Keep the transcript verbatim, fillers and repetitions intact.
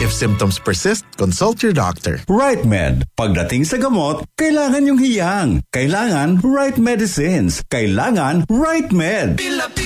If symptoms persist, consult your doctor. Right Med. Pagdating sa gamot, kailangan yung hiyang. Kailangan right medicines. Kailangan right med.